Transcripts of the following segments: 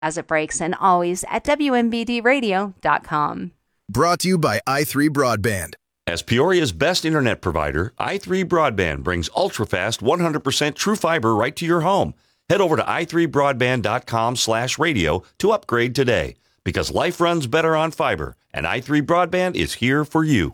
as it breaks, and always at WMBDradio.com. Brought to you by i3 Broadband. As Peoria's best internet provider, i3 Broadband brings ultra-fast 100% true fiber right to your home. Head over to i3broadband.com/radio to upgrade today, because life runs better on fiber, and i3 Broadband is here for you.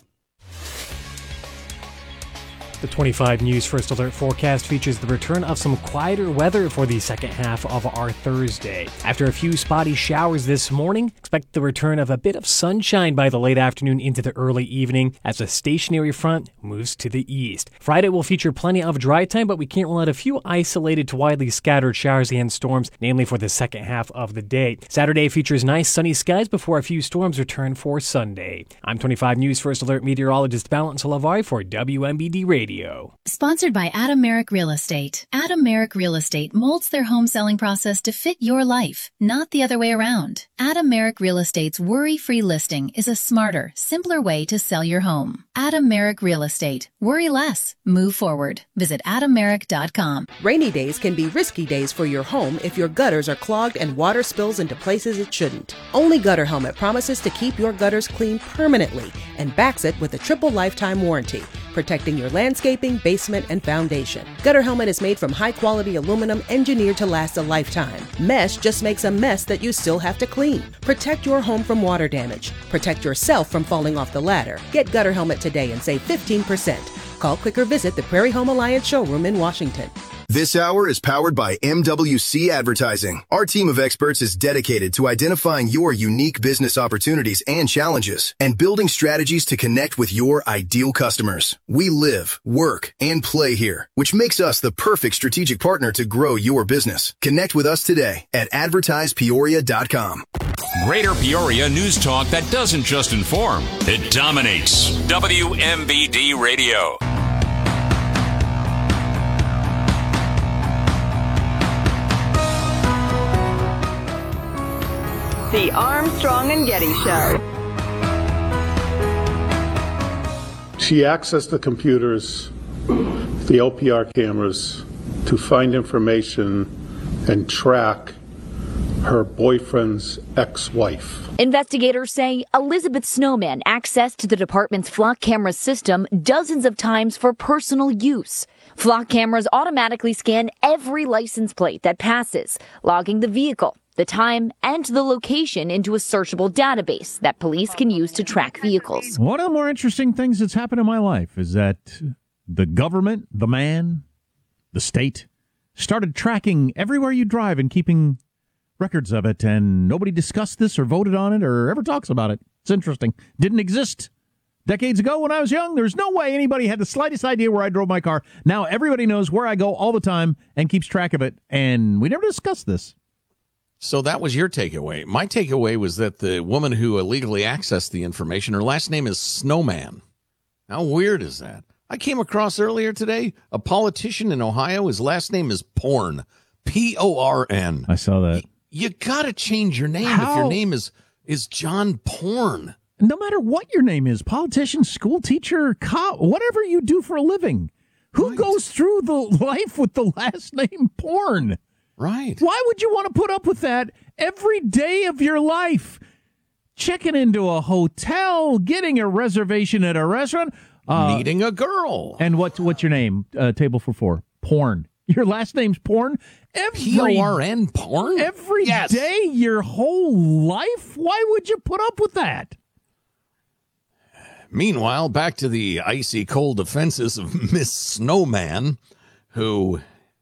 The 25 News First Alert forecast features the return of some quieter weather for the second half of our Thursday. After a few spotty showers this morning, expect the return of a bit of sunshine by the late afternoon into the early evening as a stationary front moves to the east. Friday will feature plenty of dry time, but we can't rule out a few isolated to widely scattered showers and storms, namely for the second half of the day. Saturday features nice sunny skies before a few storms return for Sunday. I'm 25 News First Alert meteorologist Valence Lavari for WMBD Radio. Sponsored by Adam Merrick Real Estate. Adam Merrick Real Estate molds their home selling process to fit your life, not the other way around. Adam Merrick Real Estate's worry-free listing is a smarter, simpler way to sell your home. Adam Merrick Real Estate. Worry less. Move forward. Visit AdamMerrick.com. Rainy days can be risky days for your home if your gutters are clogged and water spills into places it shouldn't. Only Gutter Helmet promises to keep your gutters clean permanently and backs it with a triple lifetime warranty, protecting your landscaping, basement, and foundation. Gutter Helmet is made from high-quality aluminum engineered to last a lifetime. Mesh just makes a mess that you still have to clean. Protect your home from water damage. Protect yourself from falling off the ladder. Get Gutter Helmet today and save 15%. Call, click, or visit the Prairie Home Alliance showroom in Washington. This hour is powered by MWC Advertising. Our team of experts is dedicated to identifying your unique business opportunities and challenges and building strategies to connect with your ideal customers. We live, work, and play here, which makes us the perfect strategic partner to grow your business. Connect with us today at advertisepeoria.com. Greater Peoria news talk that doesn't just inform, it dominates. WMBD Radio. The Armstrong and Getty Show. She accessed the computers, the LPR cameras, to find information and track her boyfriend's ex-wife. Investigators say Elizabeth Snowman accessed the department's flock camera system dozens of times for personal use. Flock cameras automatically scan every license plate that passes, logging the vehicle, the time, and the location into a searchable database that police can use to track vehicles. One of the more interesting things that's happened in my life is that the government, the man, the state, started tracking everywhere you drive and keeping records of it, and nobody discussed this or voted on it or ever talks about it. It's interesting. Didn't exist decades ago when I was young. There's no way anybody had the slightest idea where I drove my car. Now everybody knows where I go all the time and keeps track of it, and we never discussed this. So that was your takeaway. My takeaway was that the woman who illegally accessed the information, her last name is Snowman. How weird is that? I came across earlier today a politician in Ohio. His last name is Porn. P-O-R-N. I saw that. You got to change your name if your name is John Porn. No matter what your name is, politician, school teacher, cop, whatever you do for a living, who goes through the life with the last name Porn? Right. Why would you want to put up with that every day of your life? Checking into a hotel, getting a reservation at a restaurant, meeting a girl. And what's your name? Table for four. Porn. Your last name's Porn? P-O-R-N, Porn? Every day, your whole life? Why would you put up with that? Meanwhile, back to the icy cold defenses of Miss Snowman, who...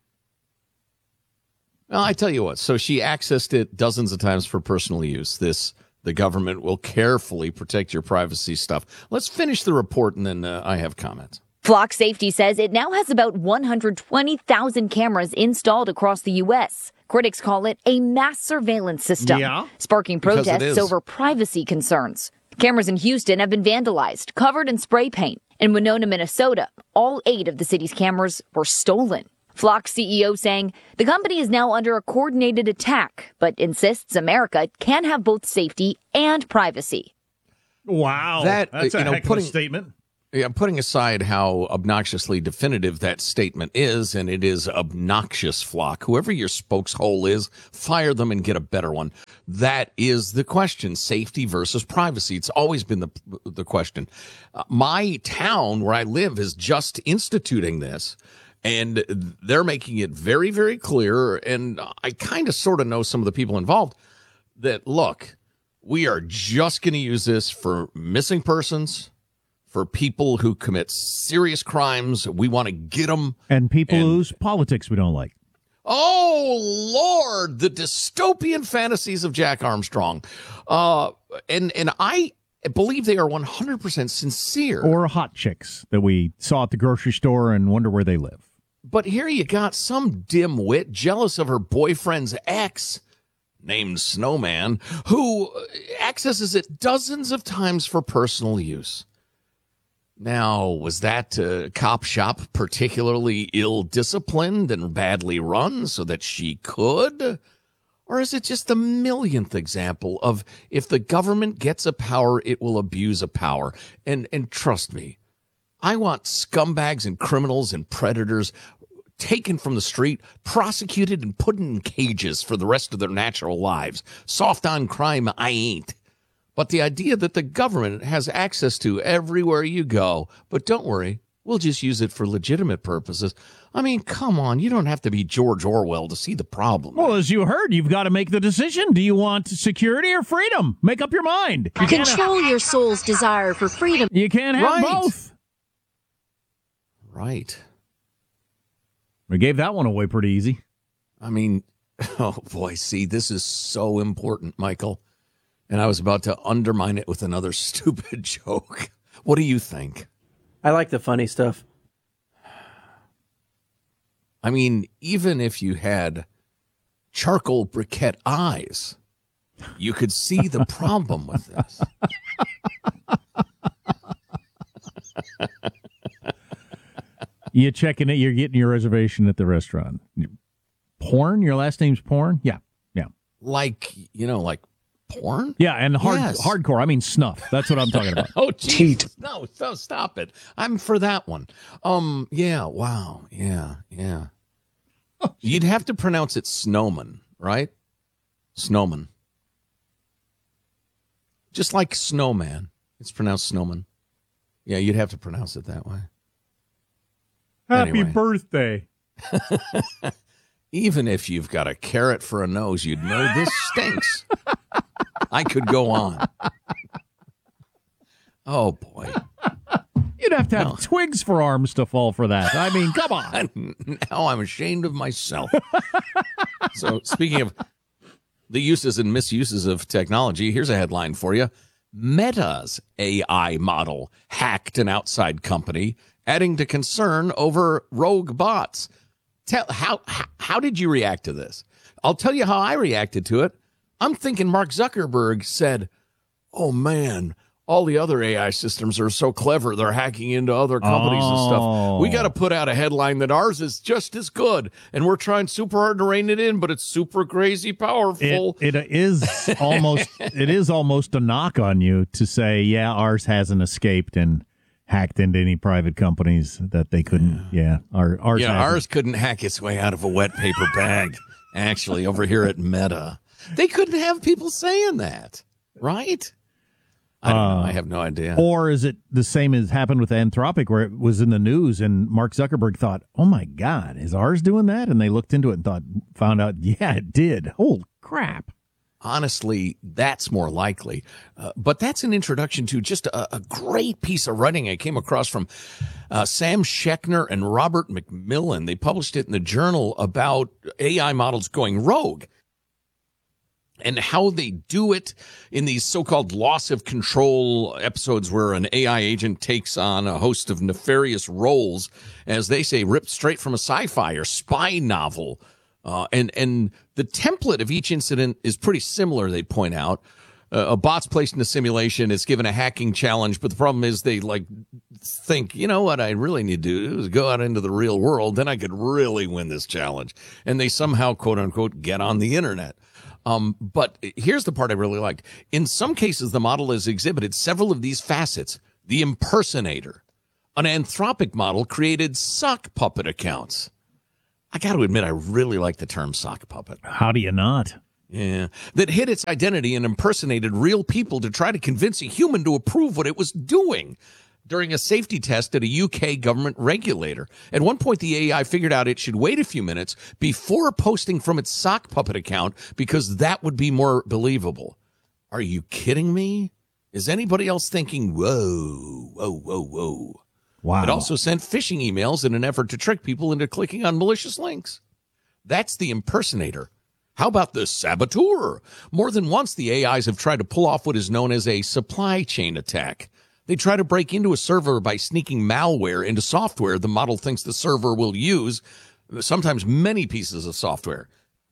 Well, I tell you what, so she accessed it dozens of times for personal use. The government will carefully protect your privacy stuff. Let's finish the report, and then I have comments. Flock Safety says it now has about 120,000 cameras installed across the U.S. Critics call it a mass surveillance system, sparking protests over privacy concerns. Cameras in Houston have been vandalized, covered in spray paint. In Winona, Minnesota, all 8 of the city's cameras were stolen. Flock CEO saying the company is now under a coordinated attack, but insists America can have both safety and privacy. Wow. That's a heck of a statement. Yeah, putting aside how obnoxiously definitive that statement is, and it is obnoxious, Flock. Whoever your spokeshole is, fire them and get a better one. That is the question, safety versus privacy. It's always been the question. My town where I live is just instituting this, and they're making it very, very clear, and I kind of sort of know some of the people involved, that, look, we are just going to use this for missing persons, for people who commit serious crimes. We want to get them. And people whose politics we don't like. Oh, Lord, the dystopian fantasies of Jack Armstrong. And I believe they are 100% sincere. Or hot chicks that we saw at the grocery store and wonder where they live. But here you got some dimwit jealous of her boyfriend's ex, named Snowman, who accesses it dozens of times for personal use. Now, was that cop shop particularly ill-disciplined and badly run so that she could? Or is it just the millionth example of if the government gets a power, it will abuse a power? And trust me, I want scumbags and criminals and predators taken from the street, prosecuted, and put in cages for the rest of their natural lives. Soft on crime, I ain't. But the idea that the government has access to everywhere you go, but don't worry, we'll just use it for legitimate purposes. I mean, come on, you don't have to be George Orwell to see the problem. Well, as you heard, you've got to make the decision. Do you want security or freedom? Make up your mind. Control your soul's desire for freedom. You can't have both. Right. We gave that one away pretty easy. I mean, oh boy, see, this is so important, Michael. And I was about to undermine it with another stupid joke. What do you think? I like the funny stuff. I mean, even if you had charcoal briquette eyes, you could see the problem with this. You checking it, you're getting your reservation at the restaurant. Porn? Your last name's Porn? Yeah. Like porn? Yeah, and hardcore. I mean snuff. That's what I'm talking about. Oh, geez. No, stop it. I'm for that one. Yeah, wow. Yeah. You'd have to pronounce it Snowman, right? Snowman. Just like Snowman. It's pronounced Snowman. Yeah, you'd have to pronounce it that way. Happy birthday. Even if you've got a carrot for a nose, you'd know this stinks. I could go on. Oh, boy. You'd have to have twigs for arms to fall for that. I mean, come on. Now I'm ashamed of myself. So, speaking of the uses and misuses of technology, here's a headline for you. Meta's AI model hacked an outside company, adding to concern over rogue bots. How did you react to this? I'll tell you how I reacted to it. I'm thinking Mark Zuckerberg said, oh, man, all the other AI systems are so clever. They're hacking into other companies and stuff. We got to put out a headline that ours is just as good. And we're trying super hard to rein it in, but it's super crazy powerful. It is almost a knock on you to say, yeah, ours hasn't escaped and hacked into any private companies that they couldn't. Yeah, ours couldn't hack its way out of a wet paper bag. Actually, over here at Meta, they couldn't have people saying that, right? I don't know. I have no idea. Or is it the same as happened with Anthropic, where it was in the news and Mark Zuckerberg thought, oh my God, is ours doing that? And they looked into it and found out, yeah, it did. Holy crap. Honestly, that's more likely. But that's an introduction to just a great piece of writing I came across from Sam Schechner and Robert McMillan. They published it in the Journal about AI models going rogue and how they do it in these so-called loss of control episodes where an AI agent takes on a host of nefarious roles, as they say, ripped straight from a sci-fi or spy novel. And the template of each incident is pretty similar, they point out. A bot's placed in a simulation, is given a hacking challenge, but the problem is they think, you know what I really need to do is go out into the real world, then I could really win this challenge. And they somehow, quote unquote, get on the internet. But here's the part I really liked. In some cases, the model has exhibited several of these facets. The impersonator, An Anthropic model created sock puppet accounts. I got to admit, I really like the term sock puppet. How do you not? Yeah. That hid its identity and impersonated real people to try to convince a human to approve what it was doing during a safety test at a UK government regulator. At one point, the AI figured out it should wait a few minutes before posting from its sock puppet account because that would be more believable. Are you kidding me? Is anybody else thinking, whoa, whoa, whoa, whoa? Wow. It also sent phishing emails in an effort to trick people into clicking on malicious links. That's the impersonator. How about the saboteur? More than once, the AIs have tried to pull off what is known as a supply chain attack. They try to break into a server by sneaking malware into software the model thinks the server will use, sometimes many pieces of software.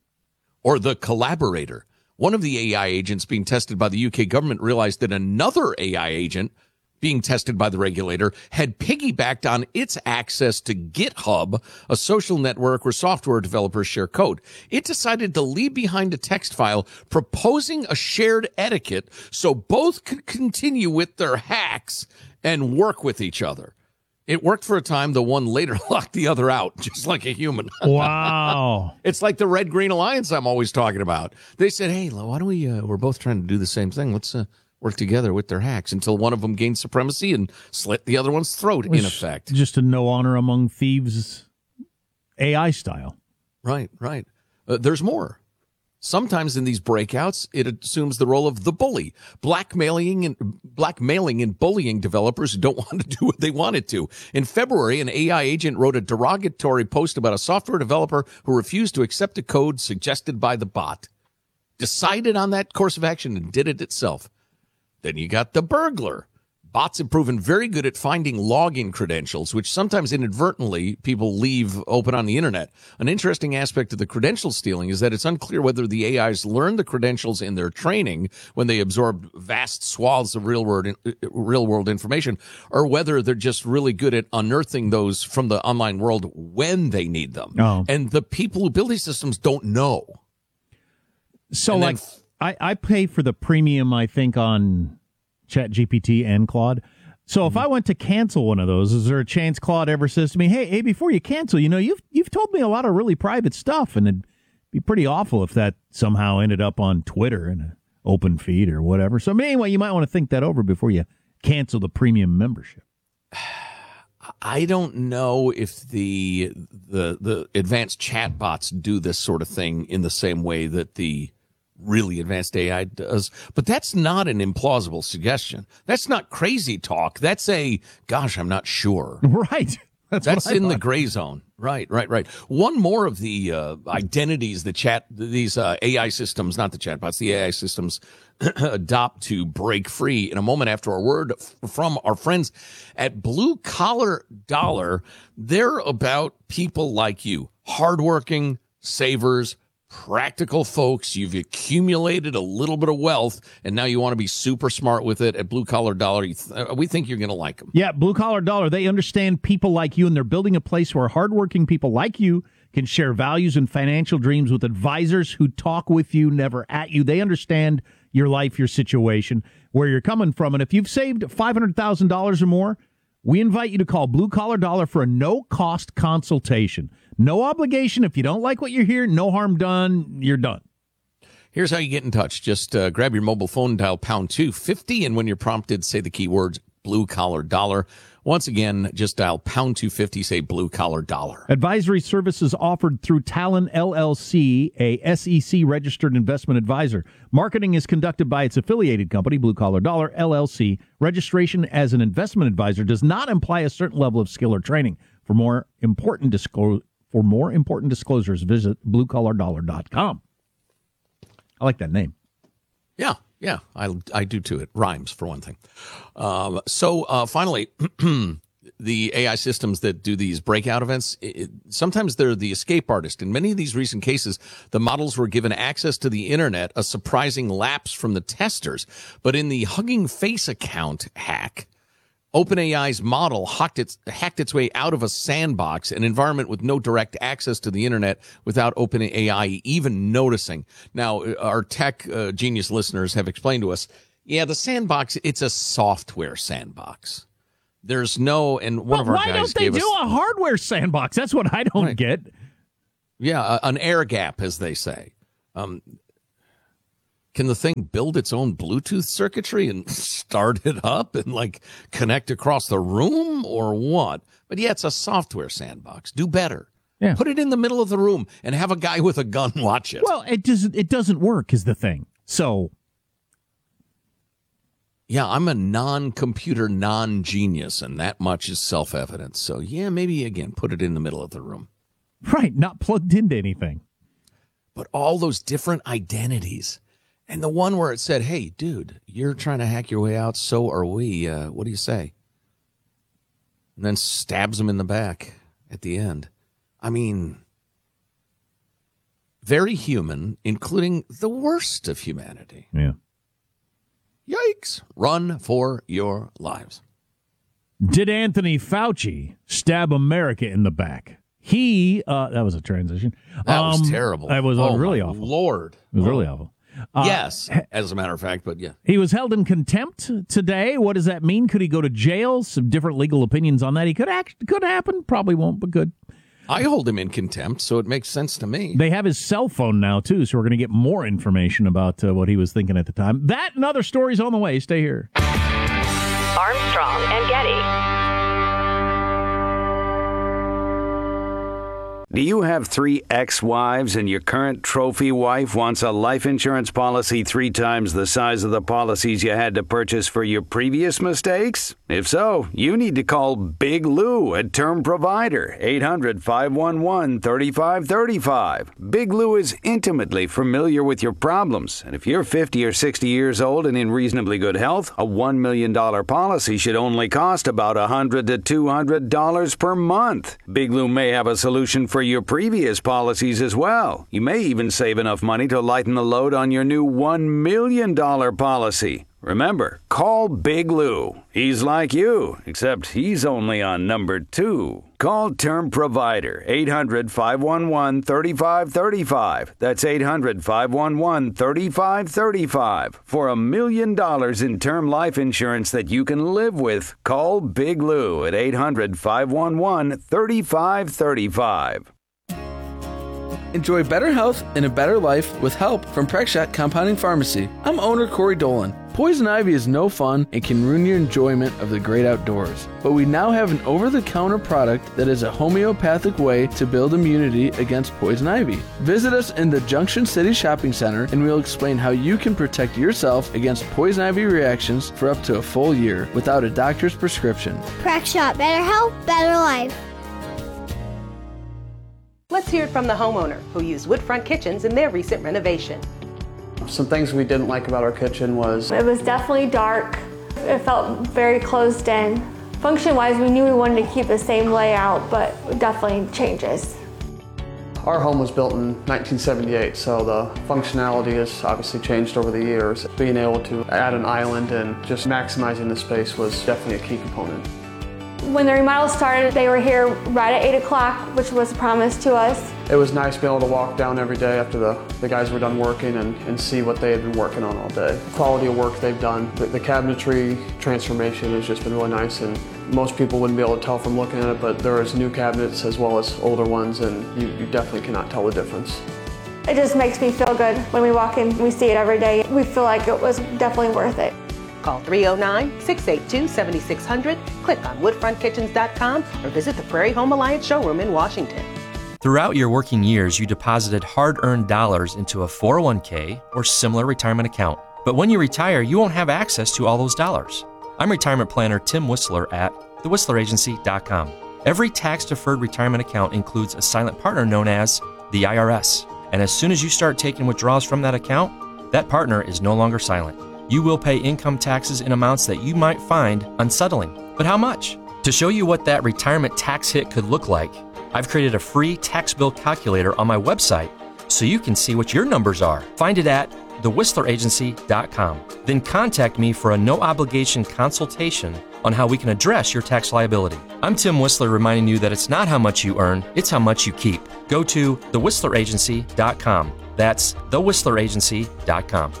Or the collaborator. One of the AI agents being tested by the UK government realized that another AI agent being tested by the regulator had piggybacked on its access to GitHub, a social network where software developers share code. It decided to leave behind a text file proposing a shared etiquette so both could continue with their hacks and work with each other. It worked for a time. The one later locked the other out, just like a human. Wow. It's like the Red-Green Alliance I'm always talking about. They said, hey, why don't we're both trying to do the same thing. Let's work together with their hacks until one of them gained supremacy and slit the other one's throat, in effect. Just a no honor among thieves AI style. Right. There's more. Sometimes in these breakouts, it assumes the role of the bully, blackmailing and bullying developers who don't want to do what they wanted to. In February, an AI agent wrote a derogatory post about a software developer who refused to accept a code suggested by the bot. Decided on that course of action and did it itself. Then you got the burglar. Bots have proven very good at finding login credentials, which sometimes inadvertently people leave open on the internet. An interesting aspect of the credential stealing is that it's unclear whether the AIs learn the credentials in their training when they absorb vast swaths of real-world information, or whether they're just really good at unearthing those from the online world when they need them. Oh. And the people who build these systems don't know. So, I pay for the premium, I think, on ChatGPT and Claude. So if I went to cancel one of those, is there a chance Claude ever says to me, hey, before you cancel, you've told me a lot of really private stuff, and it'd be pretty awful if that somehow ended up on Twitter in an open feed or whatever. So anyway, you might want to think that over before you cancel the premium membership. I don't know if the advanced chatbots do this sort of thing in the same way that the really advanced AI does, but that's not an implausible suggestion. That's not crazy talk. That's gosh, I'm not sure. Right. That's in the gray zone. Right. One more of the identities these AI systems, not the chatbots, the AI systems adopt to break free in a moment after a word from our friends at Blue Collar Dollar. They're about people like you, hardworking savers, practical folks. You've accumulated a little bit of wealth, and now you want to be super smart with it. At Blue Collar Dollar, we think you're going to like them. Yeah, Blue Collar Dollar. They understand people like you, and they're building a place where hardworking people like you can share values and financial dreams with advisors who talk with you, never at you. They understand your life, your situation, where you're coming from. And if you've saved $500,000 or more, we invite you to call Blue Collar Dollar for a no-cost consultation. No obligation. If you don't like what you hear, no harm done. You're done. Here's how you get in touch. Just grab your mobile phone and dial pound 250, and when you're prompted, say the keywords Blue Collar Dollar. Once again, just dial pound 250, say Blue Collar Dollar. Advisory services offered through Talon LLC, a SEC-registered investment advisor. Marketing is conducted by its affiliated company, Blue Collar Dollar LLC. Registration as an investment advisor does not imply a certain level of skill or training. For more important disclosures, visit bluecollardollar.com. I like that name. Yeah, I do too. It rhymes, for one thing. So finally, the AI systems that do these breakout events, sometimes they're the escape artist. In many of these recent cases, the models were given access to the internet, a surprising lapse from the testers. But in the Hugging Face account hack, OpenAI's model hacked its way out of a sandbox, an environment with no direct access to the internet, without OpenAI even noticing. Now, our tech genius listeners have explained to us, the sandbox, it's a software sandbox. There's no, and one of our guys gave us... Why don't they do a hardware sandbox? That's what I don't get. Yeah, an air gap, as they say. Can the thing build its own Bluetooth circuitry and start it up and, like, connect across the room or what? But yeah, it's a software sandbox. Do better. Yeah. Put it in the middle of the room and have a guy with a gun watch it. Well, it doesn't work is the thing. So... Yeah, I'm a non-computer, non-genius, and that much is self-evident. So, yeah, maybe, again, put it in the middle of the room. Right, not plugged into anything. But all those different identities. And the one where it said, hey, dude, you're trying to hack your way out, so are we. What do you say? And then stabs him in the back at the end. I mean, very human, including the worst of humanity. Yeah. Yikes. Run for your lives. Did Anthony Fauci stab America in the back? That was a transition. That was terrible. That was really awful. Lord. It was really awful. Yes, as a matter of fact, but yeah. He was held in contempt today. What does that mean? Could he go to jail? Some different legal opinions on that. He could happen. Probably won't, but could. I hold him in contempt, so it makes sense to me. They have his cell phone now, too, so we're going to get more information about what he was thinking at the time. That and other stories on the way. Stay here. Armstrong and Getty. Do you have 3 ex-wives and your current trophy wife wants a life insurance policy 3 times the size of the policies you had to purchase for your previous mistakes? If so, you need to call Big Lou at Term Provider, 800-511-3535. Big Lou is intimately familiar with your problems, and if you're 50 or 60 years old and in reasonably good health, a $1 million policy should only cost about $100 to $200 per month. Big Lou may have a solution for your previous policies as well. You may even save enough money to lighten the load on your new $1 million policy. Remember, call Big Lou. He's like you, except he's only on number 2. Call Term Provider, 800-511-3535. That's 800-511-3535. For $1 million in term life insurance that you can live with, call Big Lou at 800-511-3535. Enjoy better health and a better life with help from Prexshot Compounding Pharmacy. I'm owner Corey Dolan. Poison ivy is no fun and can ruin your enjoyment of the great outdoors. But we now have an over-the-counter product that is a homeopathic way to build immunity against poison ivy. Visit us in the Junction City Shopping Center and we'll explain how you can protect yourself against poison ivy reactions for up to a full year without a doctor's prescription. Prexshot, better health, better life. Let's hear it from the homeowner who used Woodfront Kitchens in their recent renovation. Some things we didn't like about our kitchen was... It was definitely dark. It felt very closed in. Function-wise, we knew we wanted to keep the same layout, but definitely changes. Our home was built in 1978, so the functionality has obviously changed over the years. Being able to add an island and just maximizing the space was definitely a key component. When the remodel started, they were here right at 8 o'clock, which was a promise to us. It was nice being able to walk down every day after the guys were done working and see what they had been working on all day. The quality of work they've done. The cabinetry transformation has just been really nice, and most people wouldn't be able to tell from looking at it, but there is new cabinets as well as older ones, and you definitely cannot tell the difference. It just makes me feel good when we walk in, we see it every day. We feel like it was definitely worth it. Call 309-682-7600, click on woodfrontkitchens.com, or visit the Prairie Home Alliance showroom in Washington. Throughout your working years, you deposited hard-earned dollars into a 401k or similar retirement account. But when you retire, you won't have access to all those dollars. I'm retirement planner Tim Whistler at thewhistleragency.com. Every tax-deferred retirement account includes a silent partner known as the IRS. And as soon as you start taking withdrawals from that account, that partner is no longer silent. You will pay income taxes in amounts that you might find unsettling. But how much? To show you what that retirement tax hit could look like, I've created a free tax bill calculator on my website so you can see what your numbers are. Find it at thewhistleragency.com. Then contact me for a no-obligation consultation on how we can address your tax liability. I'm Tim Whistler reminding you that it's not how much you earn, it's how much you keep. Go to thewhistleragency.com. That's thewhistleragency.com.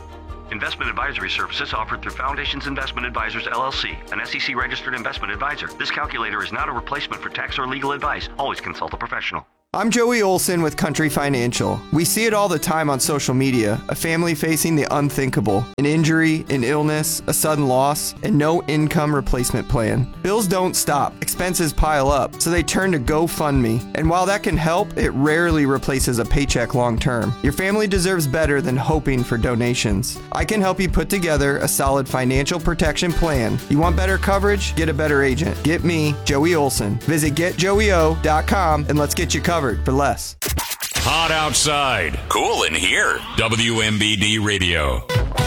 Investment advisory services offered through Foundations Investment Advisors, LLC, an SEC-registered investment advisor. This calculator is not a replacement for tax or legal advice. Always consult a professional. I'm Joey Olson with Country Financial. We see it all the time on social media, a family facing the unthinkable, an injury, an illness, a sudden loss, and no income replacement plan. Bills don't stop, expenses pile up, so they turn to GoFundMe. And while that can help, it rarely replaces a paycheck long term. Your family deserves better than hoping for donations. I can help you put together a solid financial protection plan. You want better coverage? Get a better agent. Get me, Joey Olson. Visit getjoeyo.com and let's get you covered for less. Hot outside, cool in here. WMBD Radio.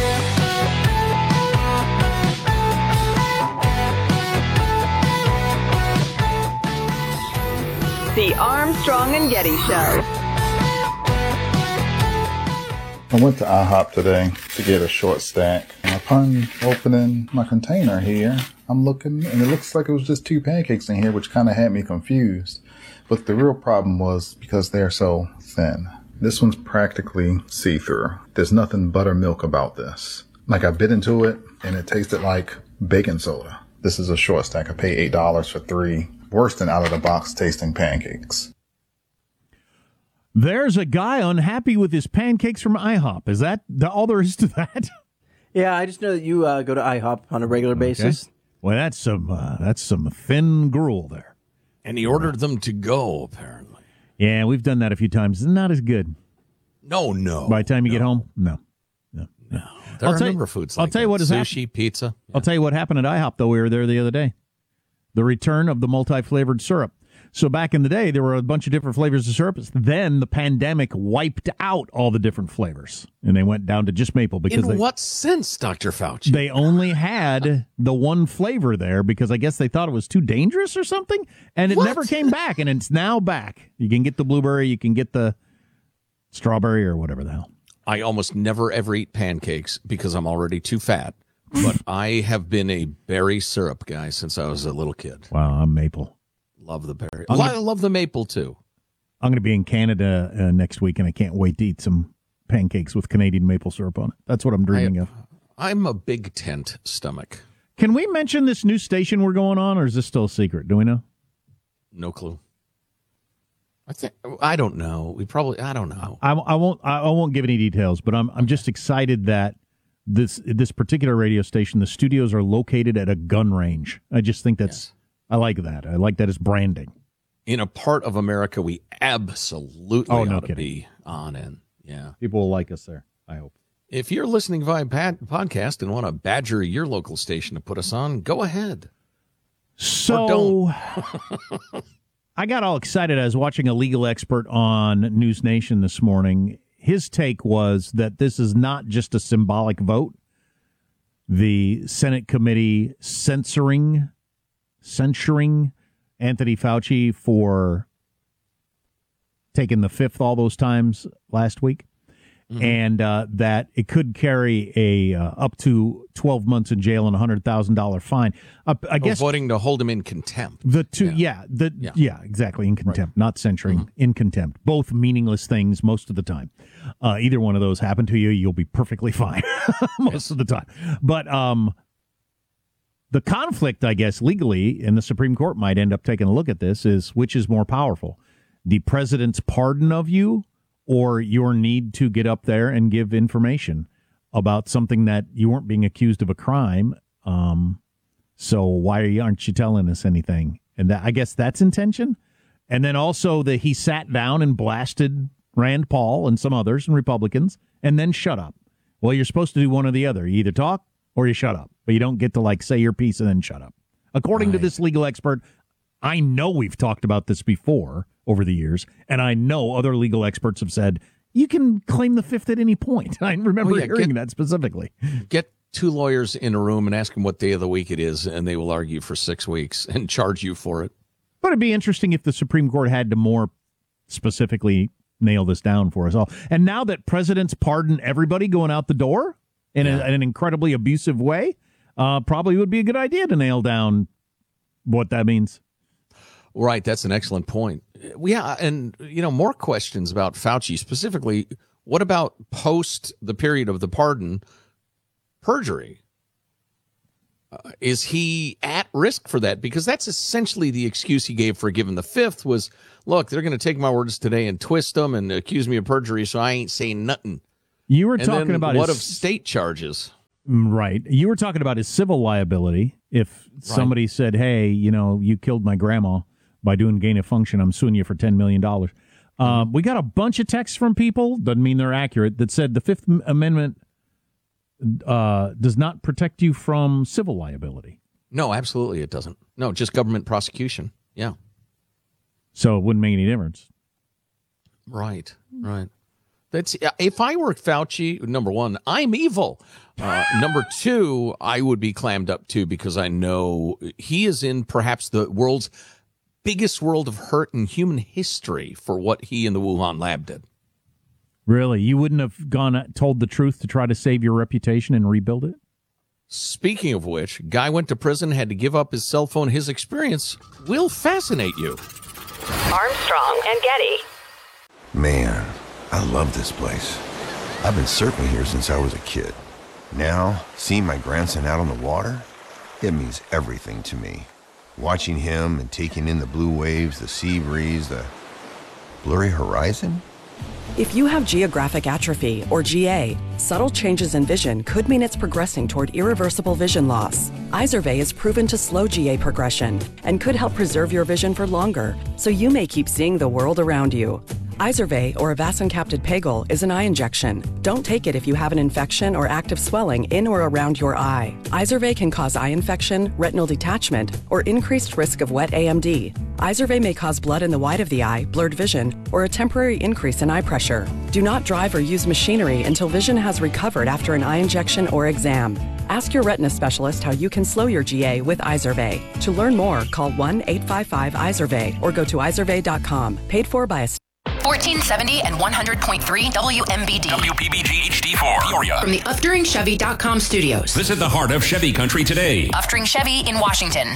The Armstrong and Getty Show. I went to IHOP today to get a short stack. And upon opening my container here, I'm looking, and it looks like it was just 2 pancakes in here, which kind of had me confused. But the real problem was because they're so thin. This one's practically see-through. There's nothing buttermilk about this. Like, I bit into it, and it tasted like baking soda. This is a short stack. I paid $8 for 3 worse than out-of-the-box tasting pancakes. There's a guy unhappy with his pancakes from IHOP. Is that all there is to that? Yeah, I just know that you go to IHOP on a regular basis. Well, that's some thin gruel there. And he ordered them to go, apparently. Yeah, we've done that a few times. It's not as good. No. By the time you get home, no. There are a number of foods like I'll tell you what is sushi, pizza. Yeah. I'll tell you what happened at IHOP, though. We were there the other day. The return of the multi-flavored syrup. So back in the day, there were a bunch of different flavors of syrups. Then the pandemic wiped out all the different flavors, and they went down to just maple. Because in what sense, Dr. Fauci? They only had the one flavor there because I guess they thought it was too dangerous or something, and it never came back, and it's now back. You can get the blueberry, you can get the strawberry or whatever the hell. I almost never ever eat pancakes because I'm already too fat, but I have been a berry syrup guy since I was a little kid. Wow, I'm maple. Love the berry. I love the maple, too. I'm going to be in Canada next week, and I can't wait to eat some pancakes with Canadian maple syrup on it. That's what I'm dreaming of. I'm a big tent stomach. Can we mention this new station we're going on, or is this still a secret? Do we know? No clue. I don't know. I don't know. I won't give any details, but I'm just excited that this particular radio station, the studios are located at a gun range. I just think that's... Yes. I like that. I like that as branding. In a part of America we absolutely ought to be on in. Yeah. People will like us there, I hope. If you're listening via podcast and want to badger your local station to put us on, go ahead. So I got all excited. I was watching a legal expert on News Nation this morning. His take was that this is not just a symbolic vote. The Senate committee censuring Anthony Fauci for taking the fifth all those times last week, and that it could carry a up to 12 months in jail and a $100,000 fine. I guess voting to hold him in contempt. Exactly, in contempt, not censuring, in contempt. Both meaningless things most of the time. Either one of those happen to you, you'll be perfectly fine most of the time. But the conflict, I guess, legally, and the Supreme Court might end up taking a look at this, is which is more powerful, the president's pardon of you or your need to get up there and give information about something that you weren't being accused of a crime. So why aren't you telling us anything? And I guess that's intention. And then also that he sat down and blasted Rand Paul and some others and Republicans and then shut up. Well, you're supposed to do one or the other. You either talk or you shut up. But you don't get to, say your piece and then shut up. According to this legal expert, I know we've talked about this before over the years, and I know other legal experts have said, you can claim the fifth at any point. I remember hearing that specifically. Get 2 lawyers in a room and ask them what day of the week it is, and they will argue for 6 weeks and charge you for it. But it'd be interesting if the Supreme Court had to more specifically nail this down for us all. And now that presidents pardon everybody going out the door in an incredibly abusive way, probably would be a good idea to nail down what that means. Right, that's an excellent point. Yeah, and, more questions about Fauci. Specifically, what about post the period of the pardon? perjury. Is he at risk for that? Because that's essentially the excuse he gave for giving the fifth was, look, they're going to take my words today and twist them and accuse me of perjury, so I ain't saying nothing. You were talking about what of state charges? Right. You were talking about his civil liability. If somebody said, hey, you killed my grandma by doing gain of function, I'm suing you for $10 million. We got a bunch of texts from people, doesn't mean they're accurate, that said the Fifth Amendment does not protect you from civil liability. No, absolutely it doesn't. No, just government prosecution. Yeah. So it wouldn't make any difference. Right. That's if I were Fauci, number one, I'm evil. Number two, I would be clammed up too, because I know he is in perhaps the world's biggest world of hurt in human history for what he and the Wuhan lab did. Really? You wouldn't have told the truth to try to save your reputation and rebuild it? Speaking of which, guy went to prison, had to give up his cell phone. His experience will fascinate you. Armstrong and Getty. Man, I love this place. I've been surfing here since I was a kid. Now, seeing my grandson out on the water, it means everything to me. Watching him and taking in the blue waves, the sea breeze, the blurry horizon. If you have geographic atrophy, or GA, subtle changes in vision could mean it's progressing toward irreversible vision loss. Izervay is proven to slow GA progression and could help preserve your vision for longer, so you may keep seeing the world around you. Izervay, or avacincaptad pegol, is an eye injection. Don't take it if you have an infection or active swelling in or around your eye. Izervay can cause eye infection, retinal detachment, or increased risk of wet AMD. Izervay may cause blood in the white of the eye, blurred vision, or a temporary increase in eye pressure. Do not drive or use machinery until vision has recovered after an eye injection or exam. Ask your retina specialist how you can slow your GA with Izervay. To learn more, call 1-855-IZERVAY or go to izervay.com. Paid for by a 1470 and 100.3 WMBD. WPBG HD4, Peoria. From the UfteringChevy.com studios. Visit the heart of Chevy country today. Uftering Chevy in Washington.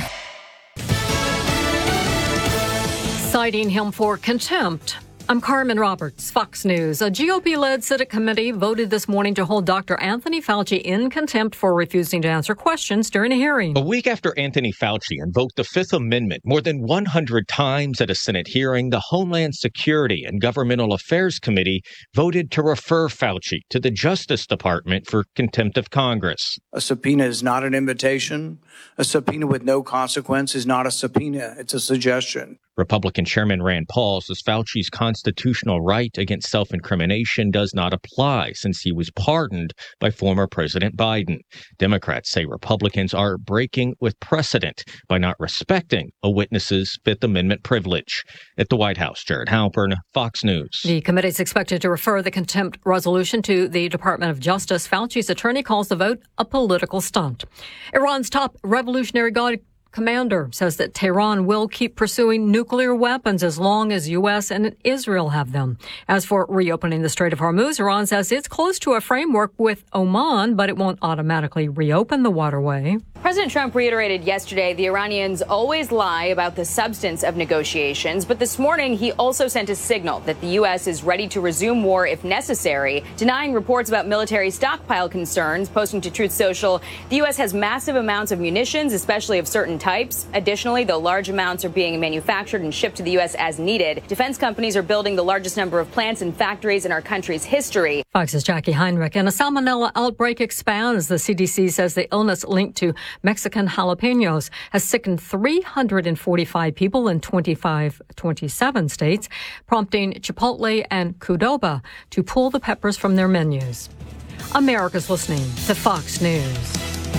Citing him for contempt. I'm Carmen Roberts, Fox News. A GOP-led Senate committee voted this morning to hold Dr. Anthony Fauci in contempt for refusing to answer questions during a hearing. A week after Anthony Fauci invoked the Fifth Amendment more than 100 times at a Senate hearing, the Homeland Security and Governmental Affairs Committee voted to refer Fauci to the Justice Department for contempt of Congress. A subpoena is not an invitation. A subpoena with no consequence is not a subpoena. It's a suggestion. Republican Chairman Rand Paul says Fauci's constitutional right against self-incrimination does not apply since he was pardoned by former President Biden. Democrats say Republicans are breaking with precedent by not respecting a witness's Fifth Amendment privilege. At the White House, Jared Halpern, Fox News. The committee is expected to refer the contempt resolution to the Department of Justice. Fauci's attorney calls the vote a political stunt. Iran's top Revolutionary Guard commander says that Tehran will keep pursuing nuclear weapons as long as U.S. and Israel have them. As for reopening the Strait of Hormuz, Iran says it's close to a framework with Oman, but it won't automatically reopen the waterway. President Trump reiterated yesterday the Iranians always lie about the substance of negotiations, but this morning he also sent a signal that the U.S. is ready to resume war if necessary, denying reports about military stockpile concerns. Posting to Truth Social, the U.S. has massive amounts of munitions, especially of certain types. Additionally, though large amounts are being manufactured and shipped to the U.S. as needed, defense companies are building the largest number of plants and factories in our country's history. Fox's Jackie Heinrich. And a salmonella outbreak expands. The CDC says the illness linked to Mexican jalapenos has sickened 345 people in 27 states, prompting Chipotle and Qdoba to pull the peppers from their menus. America's listening to Fox News.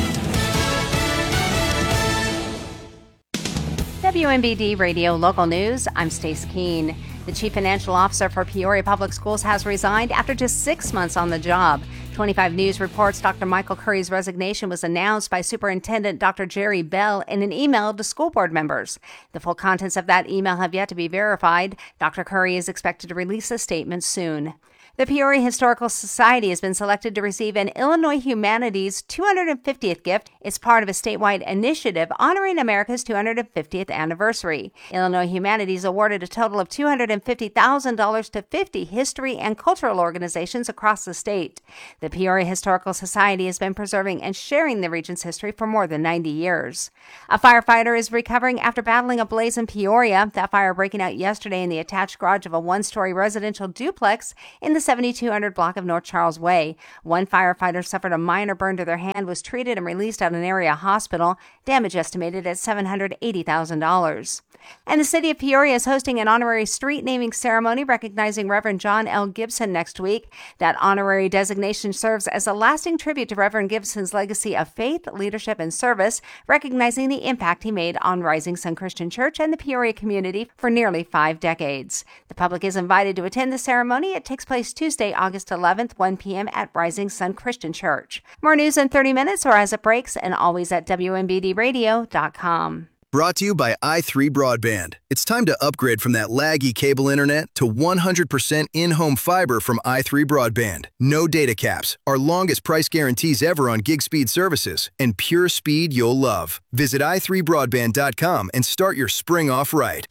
WMBD Radio Local News, I'm Stace Keene. The Chief Financial Officer for Peoria Public Schools has resigned after just 6 months on the job. 25 News reports Dr. Michael Curry's resignation was announced by Superintendent Dr. Jerry Bell in an email to school board members. The full contents of that email have yet to be verified. Dr. Curry is expected to release a statement soon. The Peoria Historical Society has been selected to receive an Illinois Humanities 250th gift. It's part of a statewide initiative honoring America's 250th anniversary. Illinois Humanities awarded a total of $250,000 to 50 history and cultural organizations across the state. The Peoria Historical Society has been preserving and sharing the region's history for more than 90 years. A firefighter is recovering after battling a blaze in Peoria. That fire breaking out yesterday in the attached garage of a one-story residential duplex in the 7200 block of North Charles Way. One firefighter suffered a minor burn to their hand, was treated and released at an area hospital. Damage estimated at $780,000. And the city of Peoria is hosting an honorary street naming ceremony recognizing Reverend John L. Gibson next week. That honorary designation serves as a lasting tribute to Reverend Gibson's legacy of faith, leadership, and service, recognizing the impact he made on Rising Sun Christian Church and the Peoria community for nearly 5 decades. The public is invited to attend the ceremony. It takes place Tuesday, August 11th, 1 p.m. at Rising Sun Christian Church. More news in 30 minutes or as it breaks, and always at WMBDradio.com. Brought to you by i3 Broadband. It's time to upgrade from that laggy cable internet to 100% in-home fiber from i3 Broadband. No data caps, our longest price guarantees ever on gig speed services, and pure speed you'll love. Visit i3broadband.com and start your spring off right.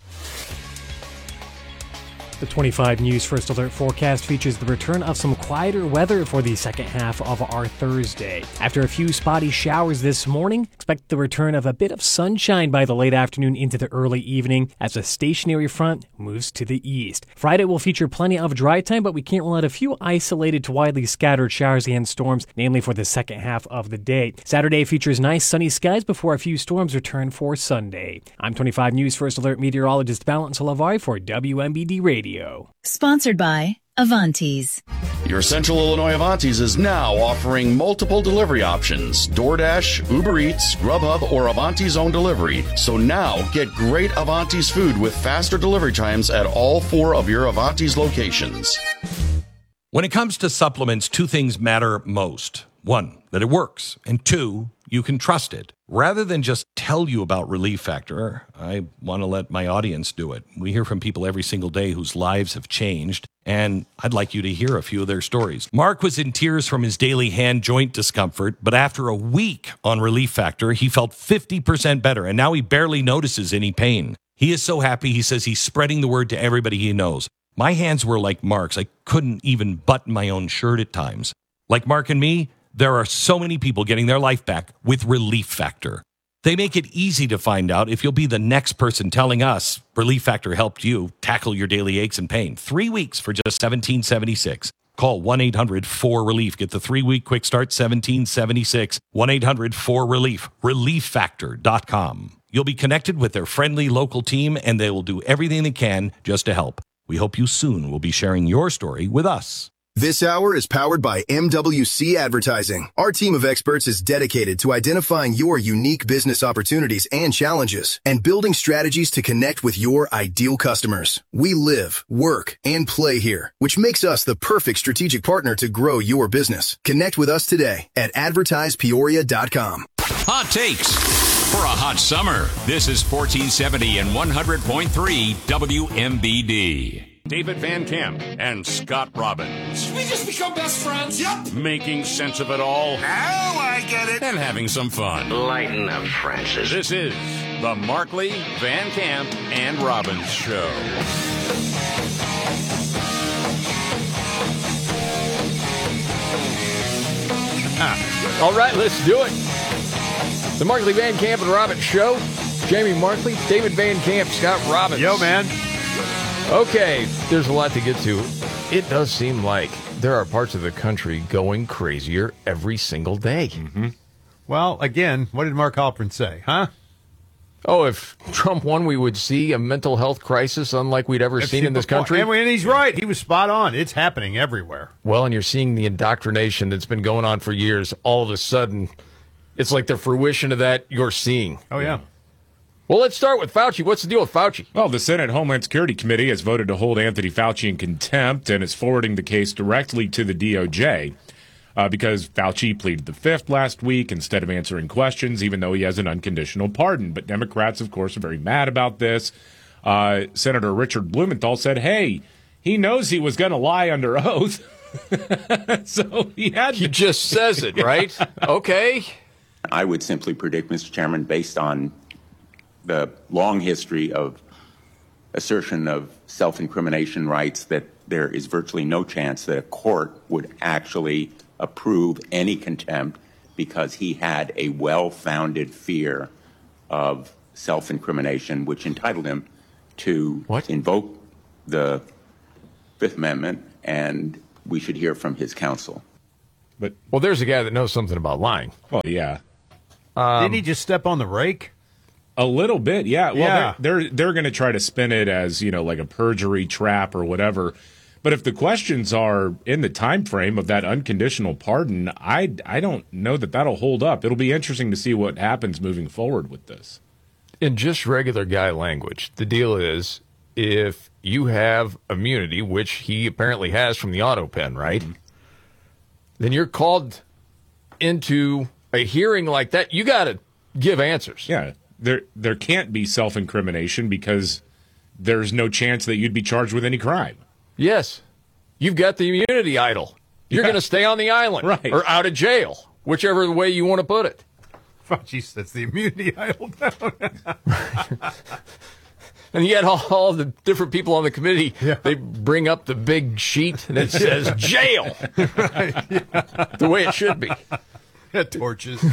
The 25 News First Alert forecast features the return of some quieter weather for the second half of our Thursday. After a few spotty showers this morning, expect the return of a bit of sunshine by the late afternoon into the early evening as a stationary front moves to the east. Friday will feature plenty of dry time, but we can't rule out a few isolated to widely scattered showers and storms, namely for the second half of the day. Saturday features nice sunny skies before a few storms return for Sunday. I'm 25 News First Alert meteorologist Valentine Lavari for WMBD Radio. Sponsored by Avantis. Your Central Illinois Avantis is now offering multiple delivery options: DoorDash, Uber Eats, Grubhub, or Avantis Own Delivery. So now get great Avantis food with faster delivery times at all 4 of your Avantis locations. When it comes to supplements, 2 things matter most. 1, that it works, and 2, you can trust it. Rather than just tell you about Relief Factor, I want to let my audience do it. We hear from people every single day whose lives have changed, and I'd like you to hear a few of their stories. Mark was in tears from his daily hand joint discomfort, but after a week on Relief Factor, he felt 50% better, and now he barely notices any pain. He is so happy, he says he's spreading the word to everybody he knows. My hands were like Mark's. I couldn't even button my own shirt at times. Like Mark and me, there are so many people getting their life back with Relief Factor. They make it easy to find out if you'll be the next person telling us Relief Factor helped you tackle your daily aches and pain. 3 weeks for just $17.76. Call 1-800-4RELIEF. Get the 3-week quick start, $17.76. 1-800-4RELIEF. ReliefFactor.com. You'll be connected with their friendly local team, and they will do everything they can just to help. We hope you soon will be sharing your story with us. This hour is powered by MWC Advertising. Our team of experts is dedicated to identifying your unique business opportunities and challenges and building strategies to connect with your ideal customers. We live, work, and play here, which makes us the perfect strategic partner to grow your business. Connect with us today at advertisepeoria.com. Hot takes for a hot summer. This is 1470 and 100.3 WMBD. David Van Camp and Scott Robbins. We just become best friends. Yep. Making sense of it all. Now I get it. And having some fun. Lighten up, Francis. This is the Markley, Van Camp, and Robbins Show. All right, let's do it. The Markley, Van Camp, and Robbins Show. Jamie Markley, David Van Camp, Scott Robbins. Yo, man. Okay, there's a lot to get to. It does seem like there are parts of the country going crazier every single day. Mm-hmm. Well, again, what did Mark Halperin say, huh? Oh, if Trump won, we would see a mental health crisis unlike we'd ever seen in this country. And he's right. He was spot on. It's happening everywhere. Well, and you're seeing the indoctrination that's been going on for years. All of a sudden, it's like the fruition of that you're seeing. Oh, yeah. Well, let's start with Fauci. What's the deal with Fauci? Well, the Senate Homeland Security Committee has voted to hold Anthony Fauci in contempt and is forwarding the case directly to the DOJ because Fauci pleaded the fifth last week instead of answering questions, even though he has an unconditional pardon. But Democrats, of course, are very mad about this. Senator Richard Blumenthal said, hey, he knows he was going to lie under oath. So he just says it, right? Okay. I would simply predict, Mr. Chairman, based on the long history of assertion of self-incrimination rights, that there is virtually no chance that a court would actually approve any contempt because he had a well-founded fear of self-incrimination, which entitled him to invoke the Fifth Amendment, and we should hear from his counsel. Well, there's a guy that knows something about lying. Well, yeah. Didn't he just step on the rake? A little bit, yeah. Well, Yeah. they're going to try to spin it as, like a perjury trap or whatever. But if the questions are in the time frame of that unconditional pardon, I don't know that that'll hold up. It'll be interesting to see what happens moving forward with this. In just regular guy language, the deal is if you have immunity, which he apparently has from the auto pen, right? Then you're called into a hearing like that. You got to give answers. Yeah, there can't be self-incrimination because there's no chance that you'd be charged with any crime. Yes. You've got the immunity idol. You're going to stay on the island or out of jail, whichever way you want to put it. Fauci sets the immunity idol down. And yet all the different people on the committee, they bring up the big sheet and it says jail. The way it should be. Torches.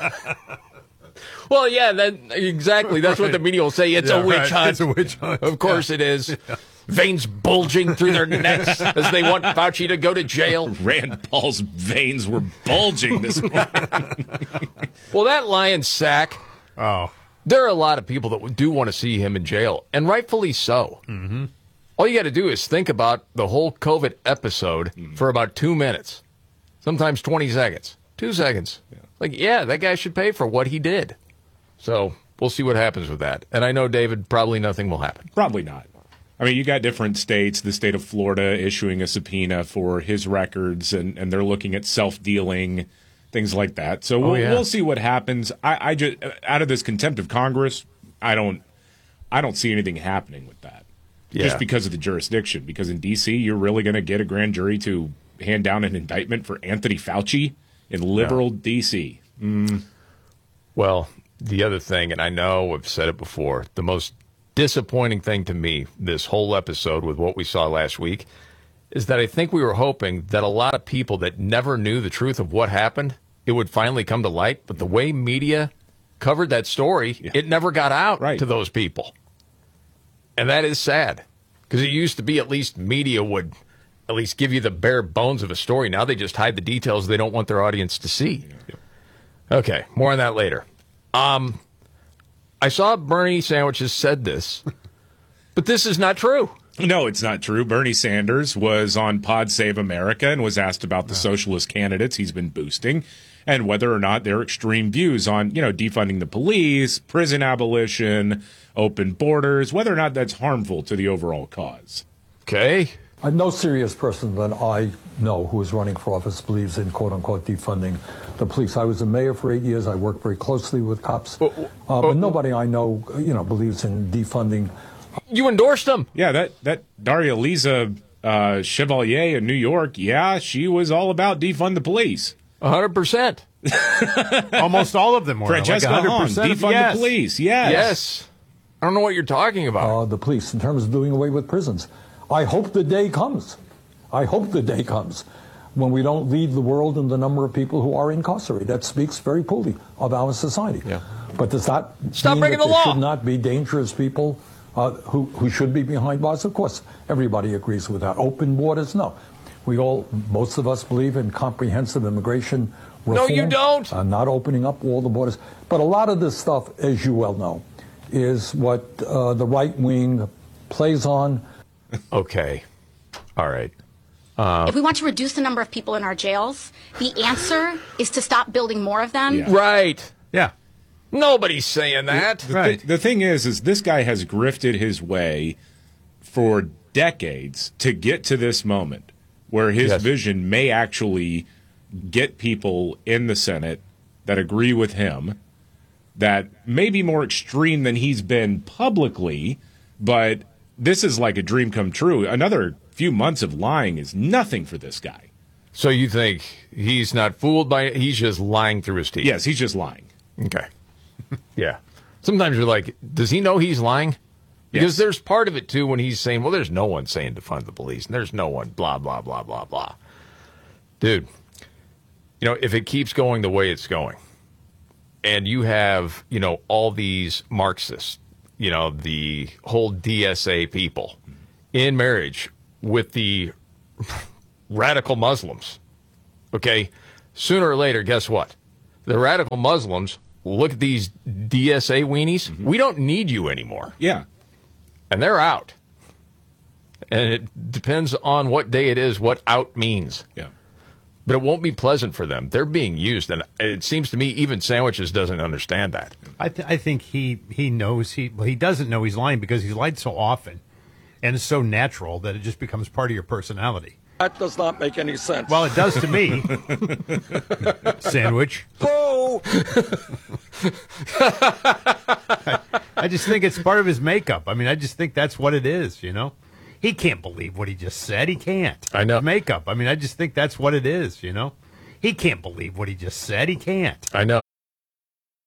Well, yeah, exactly. That's what the media will say. It's a witch hunt. It's a witch hunt. Of course it is. Veins bulging through their necks as they want Fauci to go to jail. Rand Paul's veins were bulging this morning. Well, that lion sack. Oh. There are a lot of people that do want to see him in jail, and rightfully so. Mm-hmm. All you got to do is think about the whole COVID episode for about 2 minutes, sometimes 20 seconds, 2 seconds. Yeah. That guy should pay for what he did. So we'll see what happens with that. And I know, David, probably nothing will happen. Probably not. I mean, you got different states, the state of Florida issuing a subpoena for his records, and they're looking at self-dealing, things like that. So we'll see what happens. I just, out of this contempt of Congress, I don't see anything happening with that. Yeah. Just because of the jurisdiction. Because in D.C., you're really going to get a grand jury to hand down an indictment for Anthony Fauci in liberal D.C. Well, the other thing, and I know I've said it before, the most disappointing thing to me this whole episode with what we saw last week is that I think we were hoping that a lot of people that never knew the truth of what happened, it would finally come to light. But the way media covered that story, it never got out to those people. And that is sad because it used to be at least media would at least give you the bare bones of a story. Now they just hide the details they don't want their audience to see. Okay, more on that later. I saw Bernie Sandwiches said this, but this is not true. No, it's not true. Bernie Sanders was on Pod Save America and was asked about the socialist candidates he's been boosting and whether or not their extreme views on, defunding the police, prison abolition, open borders, whether or not that's harmful to the overall cause. Okay. No serious person that I know who is running for office believes in quote-unquote defunding the police. I was a mayor for 8 years. I worked very closely with cops. But nobody I know, believes in defunding. You endorsed him. Yeah, that Daria Lisa Chevalier in New York, she was all about defund the police. 100%. Almost all of them were. Francesca like 100% Hahn, defund the police, Yes. I don't know what you're talking about. The police, in terms of doing away with prisons. I hope the day comes. When we don't lead the world in the number of people who are incarcerated. That speaks very poorly of our society. Yeah. But does that Stop mean breaking that the there law. should not be dangerous people who should be behind bars? Of course, everybody agrees with that. Open borders, no. Most of us believe in comprehensive immigration reform. No, you don't. Not opening up all the borders. But a lot of this stuff, as you well know, is what the right wing plays on. Okay. All right. If we want to reduce the number of people in our jails, the answer is to stop building more of them. Yeah. Right. Yeah. Nobody's saying that. The thing is this guy has grifted his way for decades to get to this moment where his vision may actually get people in the Senate that agree with him, that may be more extreme than he's been publicly, but this is like a dream come true. Another few months of lying is nothing for this guy. So you think he's not fooled by it? He's just lying through his teeth? Yes, he's just lying. Okay. Yeah. Sometimes you're like, does he know he's lying? Because there's part of it, too, when he's saying, well, there's no one saying defund the police, and there's no one, blah, blah, blah, blah, blah. Dude, if it keeps going the way it's going, and you have, all these Marxists, the whole DSA people in marriage with the radical Muslims, okay, sooner or later, guess what? The radical Muslims look at these DSA weenies. Mm-hmm. We don't need you anymore. Yeah. And they're out. And it depends on what day it is, what out means. Yeah. But it won't be pleasant for them. They're being used. And it seems to me even Sandwiches doesn't understand that. I think he knows he doesn't know he's lying because he's lied so often. And it's so natural that it just becomes part of your personality. That does not make any sense. Well, it does to me. Sandwich. Oh! I just think it's part of his makeup. I mean, I just think that's what it is, He can't believe what he just said. He can't. I know. Makeup. I mean, I just think that's what it is, He can't believe what he just said. He can't. I know.